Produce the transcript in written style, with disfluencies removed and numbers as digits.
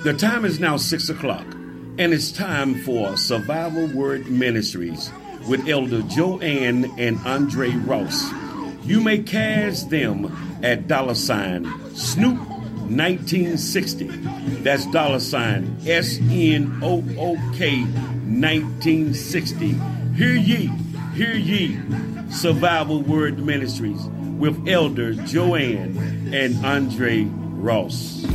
The time is now 6 o'clock, and it's time for Survival Word Ministries with Elder Joanne and Andre Ross. You may cash them at $Snoop 1960. That's $SNOOK 1960. Hear ye, Survival Word Ministries with Elder Joanne and Andre Ross.